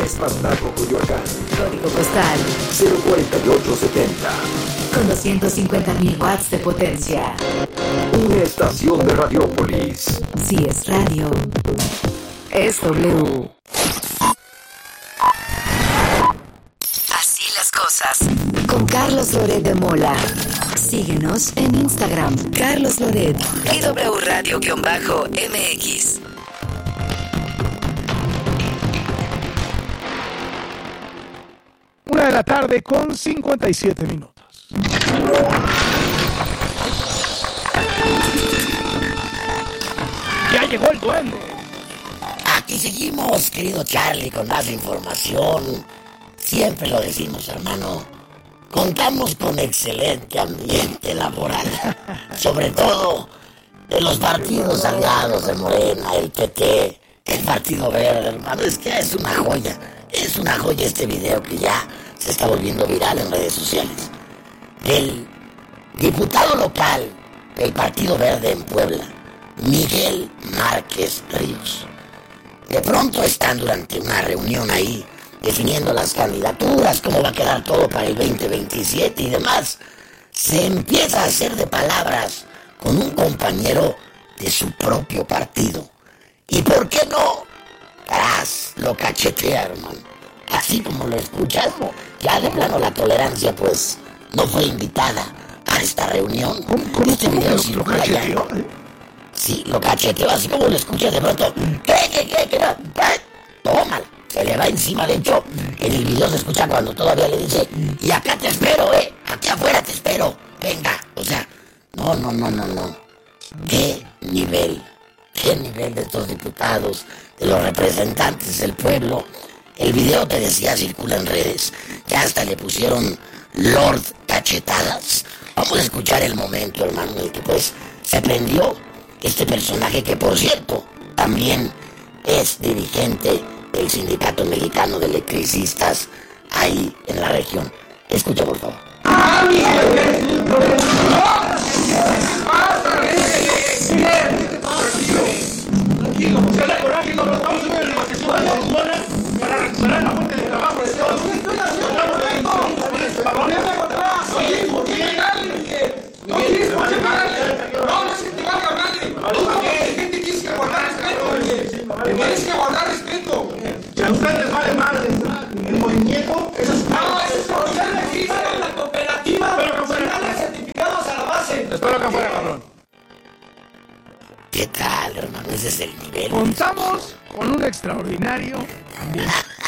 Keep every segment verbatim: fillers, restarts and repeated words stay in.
Espartaco, Coyoacán. Código postal cero cuatro ocho siete cero. Con doscientos cincuenta mil watts de potencia. Una estación de Radiopolis. Si es radio, es W. Así las cosas. Con Carlos Loret de Mola. Síguenos en Instagram, Carlos Loret y W Radio-M X. Una de la tarde con cincuenta y siete minutos. Ya llegó el duende. Aquí seguimos, querido Charlie, con más información. Siempre lo decimos, hermano. Contamos con excelente ambiente laboral. Sobre todo de los partidos aliados de Morena, el P T, el Partido Verde, hermano. Es que es una joya. Es una joya este video que ya se está volviendo viral en redes sociales. El diputado local del Partido Verde en Puebla, Miguel Márquez Ríos. De pronto están durante una reunión ahí, definiendo las candidaturas, cómo va a quedar todo para el veinte veintisiete y demás. Se empieza a hacer de palabras con un compañero de su propio partido. ¿Y por qué no? Tras lo cachetea, hermano. Así como lo escuchas, ya de plano la tolerancia, pues, no fue invitada a esta reunión. ¿Cómo, cómo, este cómo video lo, sí lo cacheteó? Sí, lo cacheteó, así como lo escuchas de pronto. ¿Qué, qué, qué, qué? ¿Qué? Tómala. Se le va encima, de hecho, en el video se escucha cuando todavía le dice, y acá te espero, eh, aquí afuera te espero, venga. O sea, no, no, no, no, no. ¿Qué nivel? ¿Qué nivel de estos diputados, de los representantes del pueblo? El video, te decía, circula en redes. Ya hasta le pusieron Lord Cachetadas. Vamos a escuchar el momento, hermano, en el que pues se prendió este personaje que, por cierto, también es dirigente del Sindicato Mexicano de Electricistas ahí en la región. Escucha, por favor. Para recuperar la fuente de trabajo de Estados Unidos. No tienes por qué pagarle. No, no es que te valga hablarle. No, gente tienes que guardar respeto. Tienes que guardar respeto. Si a ustedes vale madre el movimiento, eso es... No, eso es por ser registrado en la cooperativa. Pero que fueran certificados a la base. Espero que fuera, cabrón. ¿Qué tal, hermano? Ese es el nivel. Contamos con un extraordinario ambiente.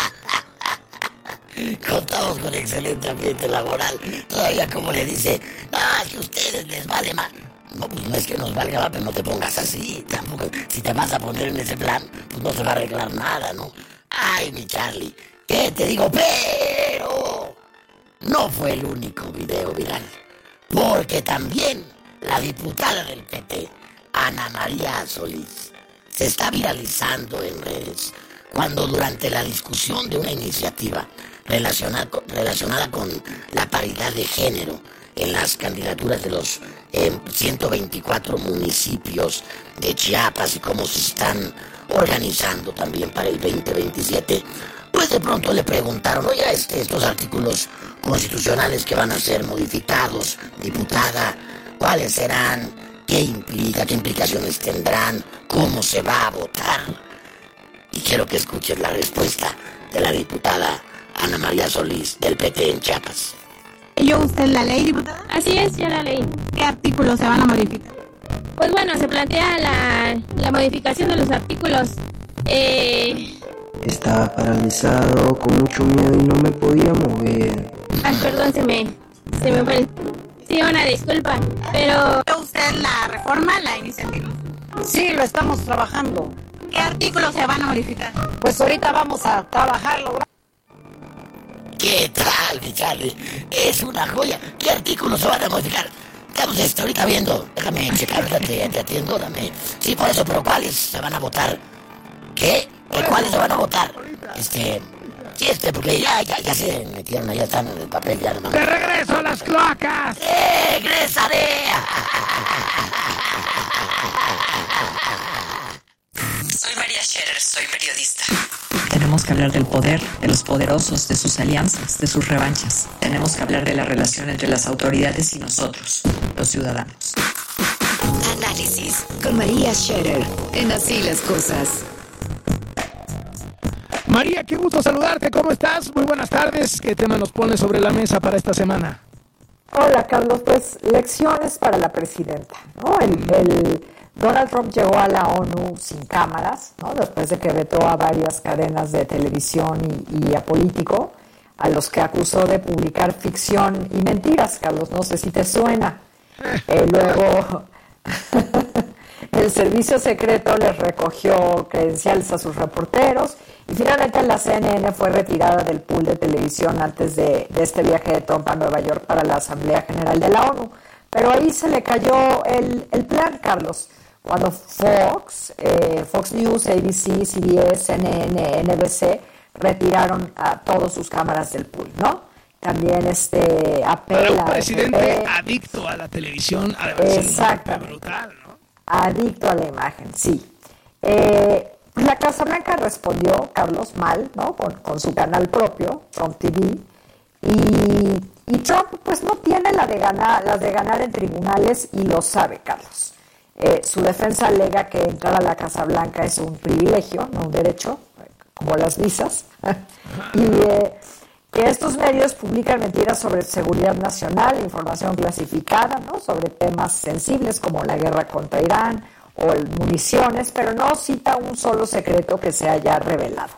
Contamos con excelente ambiente laboral. Todavía como le dice, ah, que a ustedes les vale más. No, pues no es que nos valga más, pero no te pongas así. Tampoco, si te vas a poner en ese plan, pues no se va a arreglar nada, ¿no? Ay, mi Charlie, ¿qué te digo? Pero no fue el único video viral. Porque también la diputada del P T, Ana María Solís, se está viralizando en redes cuando durante la discusión de una iniciativa relacionada con, relacionada con la paridad de género en las candidaturas de los eh, ciento veinticuatro municipios de Chiapas y cómo se están organizando también para el veinte veintisiete, pues de pronto le preguntaron, oye, este, estos artículos constitucionales que van a ser modificados, diputada, ¿cuáles serán? ¿Qué implica? ¿Qué implicaciones tendrán? ¿Cómo se va a votar? Y quiero que escuches la respuesta de la diputada Ana María Solís del P T en Chiapas. ¿Leyó usted la ley, diputada? Así es, ya la leí. ¿Qué artículos se van a modificar? Pues bueno, se plantea la, la modificación de los artículos. Eh... Estaba paralizado, con mucho miedo y no me podía mover. Ay, perdón, se me, se me fue. Sí, una disculpa, pero... ¿Leyó usted la reforma, la iniciativa? Sí, lo estamos trabajando. ¿Qué artículos se van a modificar? Pues ahorita vamos a trabajarlo. ¿Qué tal, mi Charlie? Es una joya. ¿Qué artículos se van a modificar? Estamos este, ahorita viendo. Déjame checar, ahorita te, te atiendo, dame. Sí, por eso, pero ¿cuáles se van a votar? ¿Qué? ¿Qué ¿Cuáles se van a votar? Este... Sí, este, porque ya, ya, ya se metieron, ya están en el papel, ya hermano. ¡De regreso a las cloacas! ¡Regresaré! Soy María Scherer, soy periodista. Tenemos que hablar del poder, de los poderosos, de sus alianzas, de sus revanchas. Tenemos que hablar de la relación entre las autoridades y nosotros, los ciudadanos. Análisis con María Scherer en Así las Cosas. María, qué gusto saludarte. ¿Cómo estás? Muy buenas tardes. ¿Qué tema nos pones sobre la mesa para esta semana? Hola, Carlos. Pues lecciones para la presidenta, ¿no? El, el Donald Trump llegó a la ONU sin cámaras, ¿no? Después de que vetó a varias cadenas de televisión y, y a Político, a los que acusó de publicar ficción y mentiras, Carlos. No sé si te suena. Eh, luego, el servicio secreto les recogió credenciales a sus reporteros y finalmente la C N N fue retirada del pool de televisión antes de, de este viaje de Trump a Nueva York para la Asamblea General de la ONU. Pero ahí se le cayó el, el plan, Carlos. Cuando Fox, eh, Fox News, A B C, C B S, C N N, N B C retiraron a todas sus cámaras del pool, ¿no? También este apela... Para un presidente F P, adicto a la televisión, a la brutal, ¿no? Adicto a la imagen, sí. Eh, la Casa Blanca respondió, Carlos, mal, ¿no? Con, con su canal propio, Trump T V, y, y Trump pues no tiene la de ganar, las de ganar en tribunales y lo sabe, Carlos. Eh, su defensa alega que entrar a la Casa Blanca es un privilegio, no un derecho, como las visas, y eh, que estos medios publican mentiras sobre seguridad nacional, información clasificada, ¿no? Sobre temas sensibles como la guerra contra Irán o municiones, pero no cita un solo secreto que se haya revelado.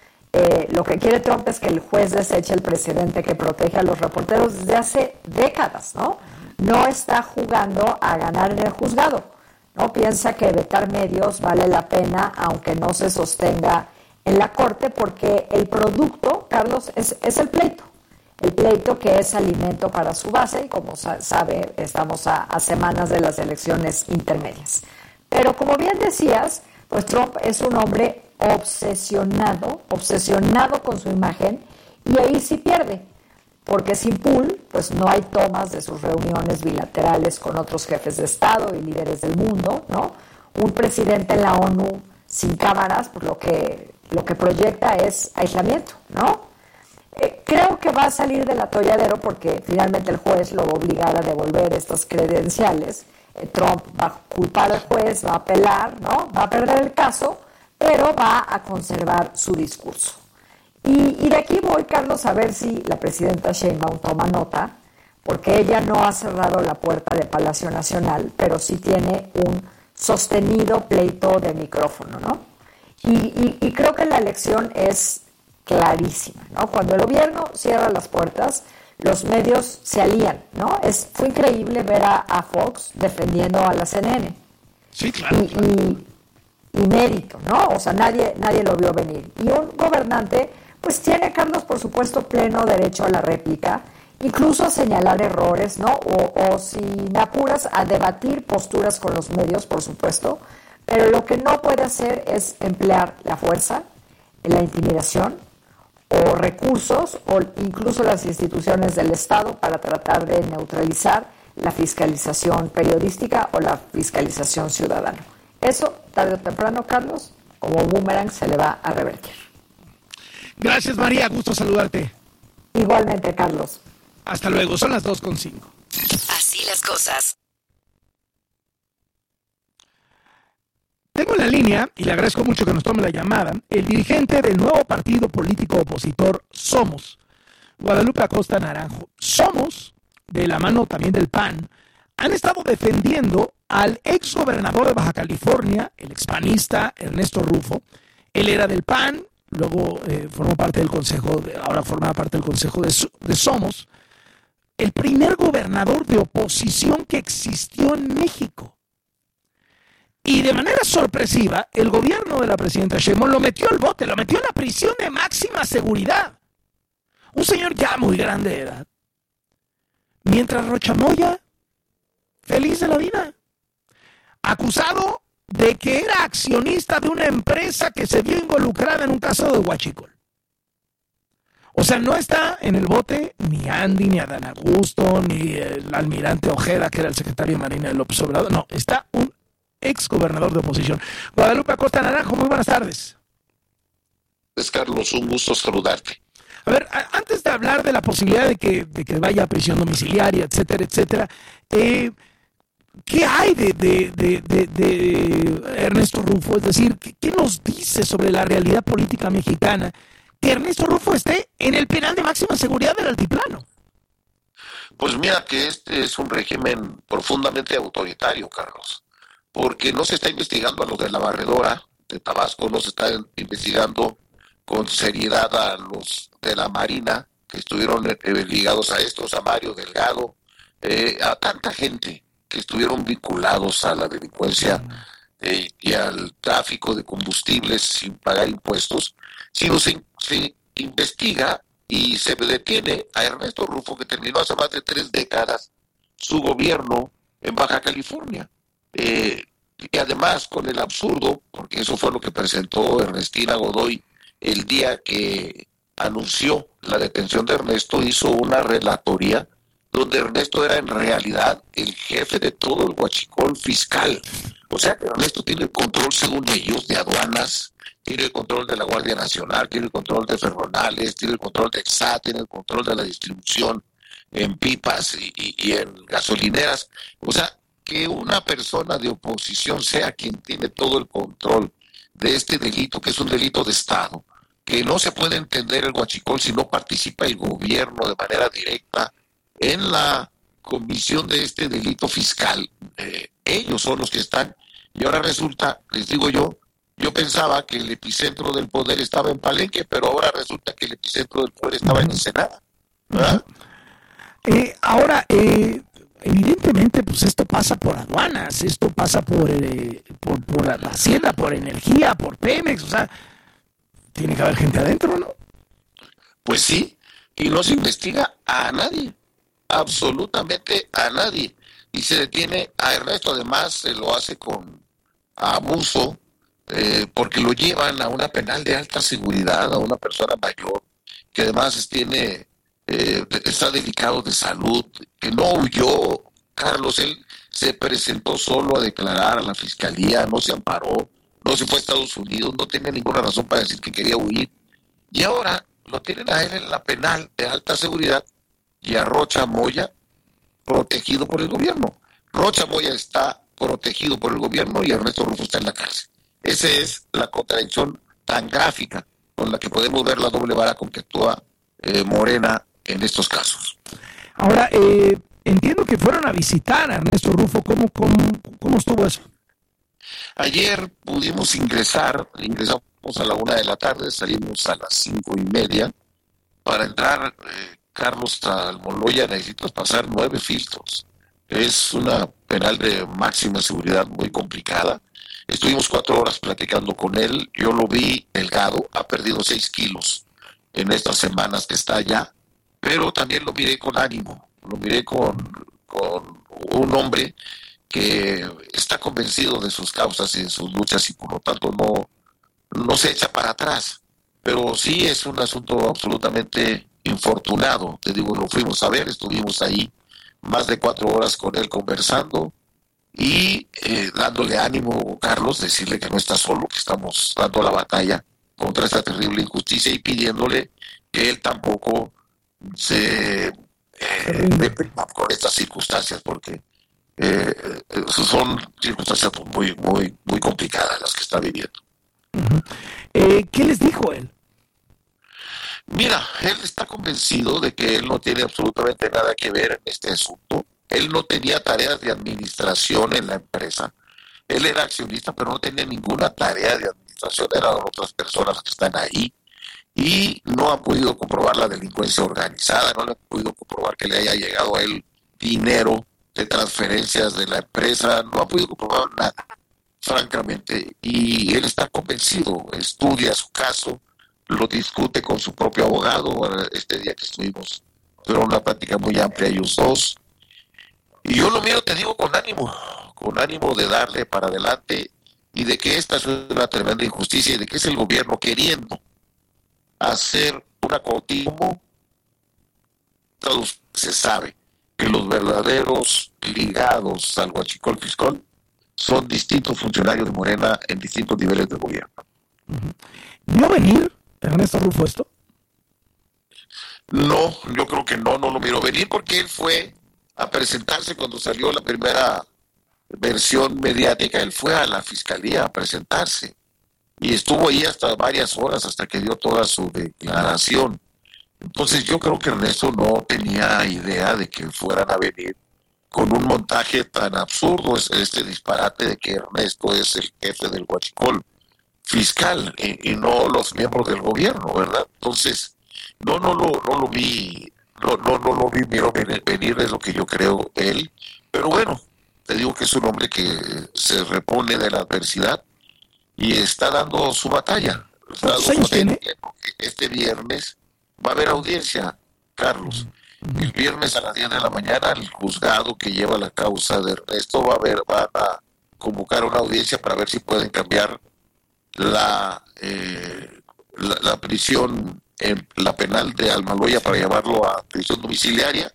Eh, lo que quiere Trump es que el juez deseche el precedente que protege a los reporteros desde hace décadas, ¿no? No está jugando a ganar en el juzgado, ¿no? Piensa que vetar medios vale la pena aunque no se sostenga en la corte porque el producto, Carlos, es, es el pleito. El pleito que es alimento para su base y como sa- sabe, estamos a, a semanas de las elecciones intermedias. Pero como bien decías, pues Trump es un hombre obsesionado, obsesionado con su imagen y ahí sí pierde. Porque sin pool, pues no hay tomas de sus reuniones bilaterales con otros jefes de Estado y líderes del mundo, ¿no? Un presidente en la ONU sin cámaras, pues lo que, lo que proyecta es aislamiento, ¿no? Eh, creo que va a salir del atolladero porque finalmente el juez lo va a obligar a devolver estas credenciales. Eh, Trump va a culpar al juez, va a apelar, ¿no? Va a perder el caso, pero va a conservar su discurso. Y, y de aquí voy, Carlos, a ver si la presidenta Sheinbaum toma nota, porque ella no ha cerrado la puerta de Palacio Nacional, pero sí tiene un sostenido pleito de micrófono, ¿no? Y, y, y creo que la lección es clarísima, ¿no? Cuando el gobierno cierra las puertas, los medios se alían, ¿no? Es, fue increíble ver a, a Fox defendiendo a la C N N. Sí, claro. Y, y, y mérito, ¿no? O sea, nadie, nadie lo vio venir. Y un gobernante... pues tiene, Carlos, por supuesto, pleno derecho a la réplica, incluso a señalar errores, ¿no? O, o si me apuras, a debatir posturas con los medios, por supuesto, pero lo que no puede hacer es emplear la fuerza, la intimidación, o recursos, o incluso las instituciones del Estado para tratar de neutralizar la fiscalización periodística o la fiscalización ciudadana. Eso, tarde o temprano, Carlos, como boomerang se le va a revertir. Gracias, María. Gusto saludarte. Igualmente, Carlos. Hasta luego. Son las dos con cinco. Así las cosas. Tengo en la línea, y le agradezco mucho que nos tome la llamada, el dirigente del nuevo partido político opositor Somos, Guadalupe Acosta Naranjo. Somos, de la mano también del P A N, han estado defendiendo al ex gobernador de Baja California, el expanista Ernesto Rufo. Él era del P A N, luego eh, formó parte del consejo, de, ahora forma parte del consejo de, de Somos, el primer gobernador de oposición que existió en México. Y de manera sorpresiva, el gobierno de la presidenta Sheinbaum lo metió al bote, lo metió en la prisión de máxima seguridad. Un señor ya muy grande de edad. Mientras Rocha Moya, feliz de la vida, acusado de que era accionista de una empresa que se vio involucrada en un caso de huachicol. O sea, no está en el bote ni Andy, ni Adán Augusto, ni el almirante Ojeda, que era el secretario de Marina de López Obrador. No, está un ex gobernador de oposición. Guadalupe Acosta Naranjo, muy buenas tardes. Es Carlos, un gusto saludarte. A ver, a, antes de hablar de la posibilidad de que, de que vaya a prisión domiciliaria, etcétera, etcétera, eh, ¿qué hay de, de, de, de, de Ernesto Rufo? Es decir, ¿qué, ¿qué nos dice sobre la realidad política mexicana que Ernesto Rufo esté en el penal de máxima seguridad del Altiplano? Pues mira que este es un régimen profundamente autoritario, Carlos, porque no se está investigando a los de la barredora de Tabasco, no se está investigando con seriedad a los de la Marina que estuvieron eh, ligados a estos, a Mario Delgado, eh, a tanta gente que estuvieron vinculados a la delincuencia eh, y al tráfico de combustibles sin pagar impuestos, sino se, se investiga y se detiene a Ernesto Rufo, que terminó hace más de tres décadas su gobierno en Baja California. Eh, y además con el absurdo, porque eso fue lo que presentó Ernestina Godoy el día que anunció la detención de Ernesto, hizo una relatoría donde Ernesto era en realidad el jefe de todo el huachicol fiscal. O sea que Ernesto tiene el control, según ellos, de aduanas, tiene el control de la Guardia Nacional, tiene el control de Ferronales, tiene el control de Exá, tiene el control de la distribución en pipas y, y, y en gasolineras. O sea, que una persona de oposición sea quien tiene todo el control de este delito, que es un delito de Estado, que no se puede entender el huachicol si no participa el gobierno de manera directa en la comisión de este delito fiscal. Eh, ellos son los que están, y ahora resulta, les digo yo, yo pensaba que el epicentro del poder estaba en Palenque, pero ahora resulta que el epicentro del poder estaba en Ensenada. ¿Verdad? Eh, ahora, eh, evidentemente, pues esto pasa por aduanas, esto pasa por, eh, por, por la Hacienda, por energía, por Pemex, o sea, tiene que haber gente adentro, ¿no? Pues sí, y no se investiga a nadie, absolutamente a nadie, y se detiene a Ernesto, además se lo hace con abuso, eh, porque lo llevan a una penal de alta seguridad, a una persona mayor, que además tiene, eh, está delicado de salud, que no huyó, Carlos, él se presentó solo a declarar a la fiscalía, no se amparó, no se fue a Estados Unidos, no tenía ninguna razón para decir que quería huir, y ahora lo tienen a él en la penal de alta seguridad y a Rocha Moya protegido por el gobierno. Rocha Moya está protegido por el gobierno y Ernesto Rufo está en la cárcel. Esa es la contradicción tan gráfica con la que podemos ver la doble vara con que actúa eh, Morena en estos casos. Ahora, eh, entiendo que fueron a visitar a Ernesto Rufo. ¿Cómo, cómo, cómo estuvo eso? Ayer pudimos ingresar, ingresamos a la una de la tarde, salimos a las cinco y media. Para entrar, eh, Carlos Almoloya, necesitas pasar nueve filtros. Es una penal de máxima seguridad muy complicada. Estuvimos cuatro horas platicando con él. Yo lo vi delgado, ha perdido seis kilos en estas semanas que está allá, pero también lo miré con ánimo, lo miré con, con un hombre que está convencido de sus causas y de sus luchas y por lo tanto no, no se echa para atrás. Pero sí es un asunto absolutamente infortunado. Te digo, lo fuimos a ver, estuvimos ahí más de cuatro horas con él conversando y eh, dándole ánimo, Carlos, decirle que no está solo, que estamos dando la batalla contra esta terrible injusticia y pidiéndole que él tampoco se eh, deprima con estas circunstancias, porque eh, son circunstancias muy, muy, muy complicadas las que está viviendo. Uh-huh. Eh, ¿Qué les dijo él? Mira, él está convencido de que él no tiene absolutamente nada que ver en este asunto. Él no tenía tareas de administración en la empresa. Él era accionista, pero no tenía ninguna tarea de administración. Eran otras personas las que están ahí. Y no ha podido comprobar la delincuencia organizada, no le ha podido comprobar que le haya llegado a él dinero de transferencias de la empresa. No ha podido comprobar nada, francamente. Y él está convencido, estudia su caso, lo discute con su propio abogado. Este día que estuvimos, fueron una plática muy amplia ellos dos. Y yo lo miro, te digo, con ánimo, con ánimo de darle para adelante y de que esta es una tremenda injusticia y de que es el gobierno queriendo hacer una continuo. Se sabe que los verdaderos ligados al huachicol fiscal son distintos funcionarios de Morena en distintos niveles de gobierno. ¿Vio venir Ernesto Rufo esto? No, yo creo que no, no lo miro venir porque él fue a presentarse cuando salió la primera versión mediática, él fue a la fiscalía a presentarse y estuvo ahí hasta varias horas hasta que dio toda su declaración. Entonces yo creo que Ernesto no tenía idea de que fueran a venir con un montaje tan absurdo, este disparate de que Ernesto es el jefe del huachicol fiscal y, y no los miembros del gobierno, ¿verdad? Entonces, no, no lo, no lo vi, no, no, no lo vi miro venir, venir, es lo que yo creo él, pero bueno, te digo que es un hombre que se repone de la adversidad y está dando su batalla. ¿Cuántos años tiene? Este viernes va a haber audiencia, Carlos. El viernes a las diez de la mañana el juzgado que lleva la causa de Ernesto va a ver, van a convocar una audiencia para ver si pueden cambiar la, eh, la, la prisión, en la penal de Almoloya para llevarlo a prisión domiciliaria.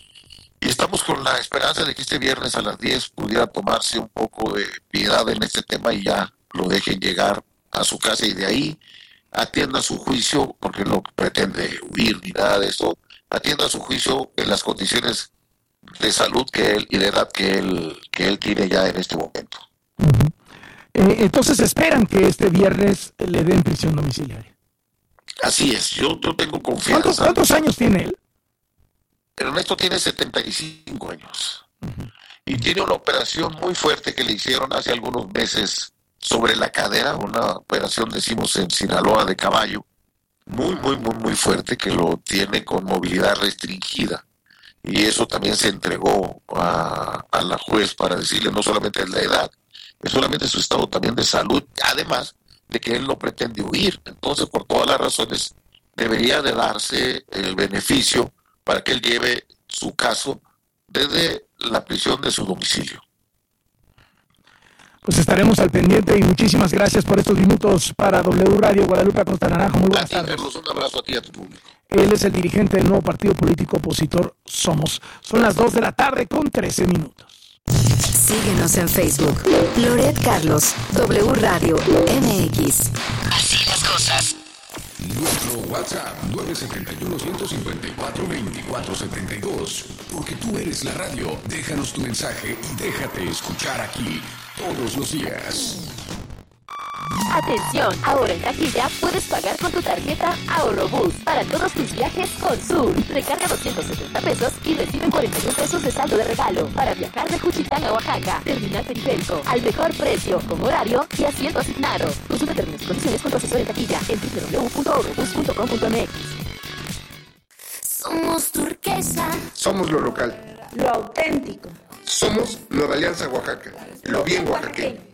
Y estamos con la esperanza de que este viernes a las diez pudiera tomarse un poco de piedad en este tema y ya lo dejen llegar a su casa y de ahí atienda su juicio, porque no pretende huir ni nada de eso, atienda su juicio en las condiciones de salud que él y de edad que él, que él tiene ya en este momento. Uh-huh. Eh, entonces esperan que este viernes le den prisión domiciliaria. Así es, yo, yo tengo confianza. ¿Cuántos, ¿Cuántos años tiene él? Ernesto tiene setenta y cinco años uh-huh. y tiene una operación muy fuerte que le hicieron hace algunos meses sobre la cadera, una operación, decimos en Sinaloa, de caballo, muy, muy, muy, muy fuerte, que lo tiene con movilidad restringida. Y eso también se entregó a, a la juez para decirle no solamente la edad, es solamente su estado también de salud, además de que él no pretende huir. Entonces, por todas las razones, debería de darse el beneficio para que él lleve su caso desde la prisión de su domicilio. Pues estaremos al pendiente y muchísimas gracias por estos minutos para W Radio. Guadalupe Acosta Naranjo, muy buenas tardes. Carlos, un abrazo a ti y a tu público. Él es el dirigente del nuevo partido político opositor Somos. Son las dos de la tarde con trece minutos. Síguenos en Facebook. Loret Carlos, W Radio M X. Así las cosas. Nuestro WhatsApp nueve siete uno, uno cinco cuatro, dos cuatro siete dos. Porque tú eres la radio. Déjanos tu mensaje y déjate escuchar aquí todos los días. Atención, ahora en taquilla puedes pagar con tu tarjeta Ahorrobús para todos tus viajes con Sur. Recarga doscientos setenta pesos y recibe cuarenta y un pesos de saldo de regalo para viajar de Juchitán a Oaxaca, terminal periférico, al mejor precio, con horario y asiento asignado. Consulta términos y condiciones con tu asesor en taquilla en doble u doble u doble u punto ahorrobús punto com punto m x. Somos turquesa. Somos lo local. Lo auténtico. Somos lo de Alianza Oaxaca. Lo bien oaxaqueño.